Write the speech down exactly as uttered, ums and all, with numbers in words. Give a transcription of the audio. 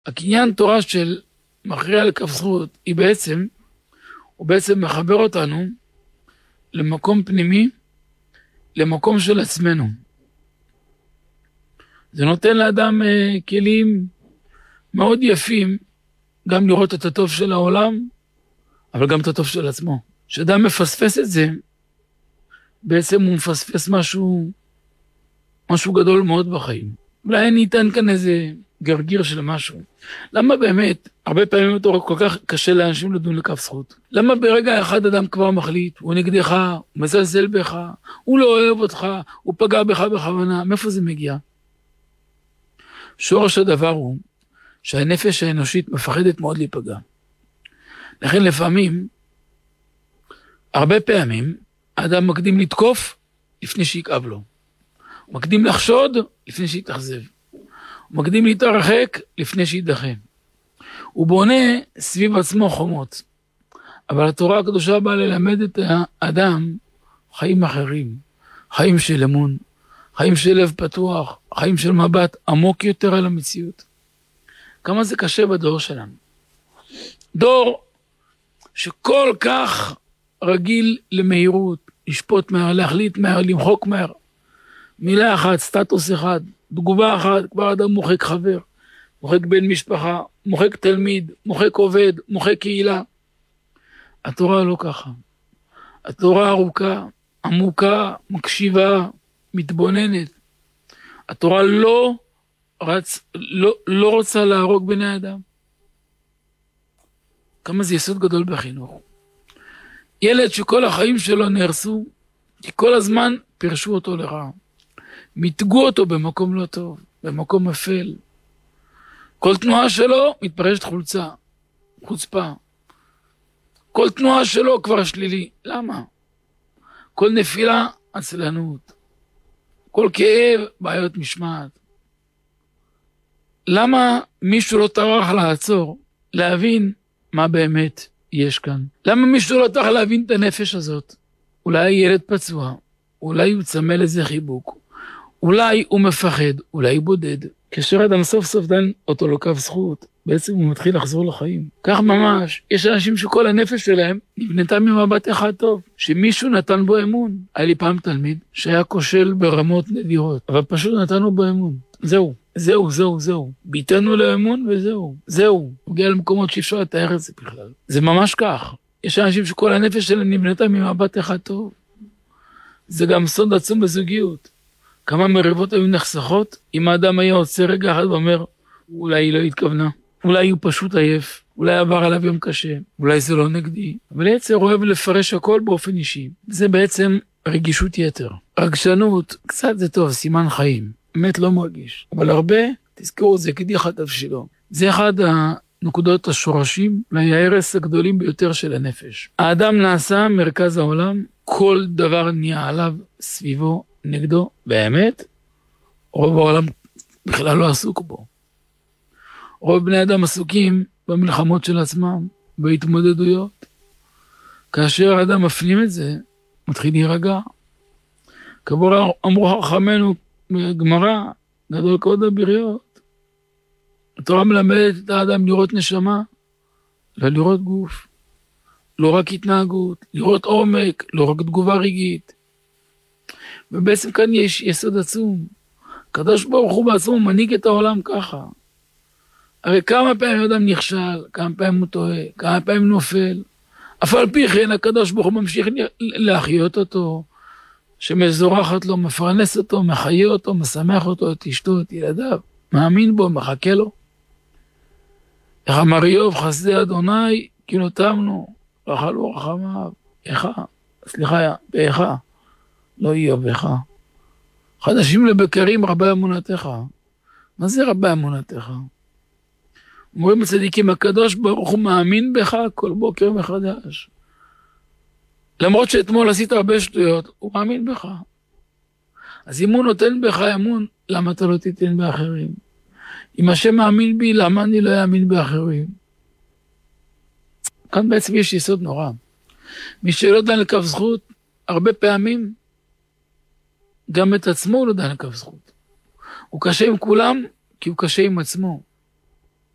הקניין תורה של מכריע לכף זכות, היא בעצם, הוא בעצם מחבר אותנו למקום פנימי, למקום של עצמנו. זה נותן לאדם uh, כלים מאוד יפים, גם לראות את הטוב של העולם, אבל גם את הטוב של עצמו. כשאדם מפספס את זה, בעצם הוא מפספס משהו, משהו גדול מאוד בחיים. אולי ניתן כאן איזה גרגיר של משהו. למה באמת, הרבה פעמים אותו כל כך קשה לאנשים לדון לכף זכות? למה ברגע אחד אדם כבר מחליט, הוא נגדך, הוא מזלזל בך, הוא לא אוהב אותך, הוא פגע בך בכוונה, מאיפה זה מגיע? שורש הדבר הוא שהנפש האנושית מפחדת מאוד להיפגע. לכן לפעמים, הרבה פעמים, האדם מקדים לתקוף לפני שיכאב לו. הוא מקדים לחשוד לפני שיתאכזב. הוא מקדים להתרחק לפני שידחה. הוא בונה סביב עצמו חומות. אבל התורה הקדושה באה ללמד את האדם חיים אחרים. חיים של אמון, חיים של לב פתוח, חיים של מבט עמוק יותר על המציאות. כמה זה קשה בדור שלנו. דור שכל כך רגיל למהירות, לשפוט מהר, להחליט מהר, למחוק מהר. מילה אחת, סטטוס אחד, תגובה אחת, כבר אדם מוחק חבר, מוחק בן משפחה, מוחק תלמיד, מוחק עובד, מוחק קהילה. התורה לא ככה. התורה ארוכה, עמוקה, מקשיבה, מתבוננת. התורה לא, רצ, לא, לא רוצה להרוג בני אדם. כמה זה יסוד גדול בחינוך. ילד שכל החיים שלו נהרסו, כי כל הזמן פרשו אותו לרע. מתגו אותו במקום לא טוב, במקום אפל. כל תנועה שלו מתפרשת חולצה, חוצפה. כל תנועה שלו כבר שלילי. למה? כל נפילה, עצלנות. כל כאב, בעיות משמעת. למה מישהו לא טרח לעצור, להבין מה באמת יש כאן? למה מישהו לא טרח להבין את הנפש הזאת? אולי ילד פצוע, אולי הוא צמא לזה חיבוק, אולי הוא מפחד, אולי הוא בודד. כאשר אדם סוף סוף דן אותו לכף זכות, בעצם הוא מתחיל לחזור לחיים. כך ממש, יש אנשים שכל הנפש שלהם נבנתה ממבט אחד טוב, שמישהו נתן בו אמון. היה לי פעם תלמיד שהיה כושל ברמות נדירות, אבל פשוט נתנו בו אמון. זהו, זהו, זהו, זהו. ביטנו לאמון וזהו, זהו. הוא הגיע למקומות שאי אפשר לתאר את זה בכלל. זה ממש כך. יש אנשים שכל הנפש שלהם נבנתה ממבט אחד טוב. זה גם סוד עצום בזוגיות. כמה מריבות היו נחסכות, אם האדם היה עוצר רגע אחד ואומר, אולי היא לא התכוונה, אולי הוא פשוט עייף, אולי עבר עליו יום קשה, אולי זה לא נגדי, אבל יצר אוהב לפרש הכל באופן אישי. זה בעצם רגישות יתר. רגשנות, קצת זה טוב, סימן חיים, באמת לא מרגיש, אבל הרבה, תזכרו, זה קדיח התבשילו. זה אחד הנקודות השורשים, להיהרס הגדולים ביותר של הנפש. האדם נעשה מרכז העולם, כל דבר נהיה עליו סביבו, נגדו, באמת, רוב העולם בכלל לא עסוק בו. רוב בני אדם עסוקים במלחמות של עצמם, בהתמודדויות. כאשר האדם מפנים את זה, מתחיל להירגע. כמו אמרו חכמינו בגמרא, גדול כבוד הבריות. התורה מלמדת את האדם לראות נשמה, לא לראות גוף. לא רק התנהגות, לראות עומק, לא רק תגובה רגעית. ובעצם כאן יש יסוד עצום. הקדוש ברוך הוא בעצמו מנהיג את העולם ככה. הרי כמה פעמים אדם נכשל, כמה פעמים הוא טועה, כמה פעמים נופל. אף על פי כן הקדוש ברוך הוא ממשיך להחיות אותו, שמזורחת לו, מפרנס אותו, מחיה אותו, משמח אותו, את אשתו, את ילדיו, מאמין בו, מחכה לו. איך אמר איוב, חסדי אדוני, כי נותמנו, רחלו רחמיו, איכה, סליחה, באיכה. לא יהיה בך. חדשים לבקרים רבי אמונתך. מה זה רבי אמונתך? אומרים הצדיקים, הקדוש ברוך הוא מאמין בך כל בוקר מחדש. למרות שאתמול עשית הרבה שטויות, הוא מאמין בך. אז אם הוא נותן בך אמון, למה אתה לא תיתן באחרים? אם השם מאמין בי, למה אני לא אאמין באחרים? כאן בעצם יש יסוד נורא. מי שלא דן לכף זכות, הרבה פעמים, גם את עצמו הוא לא דן לכף זכות. הוא קשה עם כולם, כי הוא קשה עם עצמו.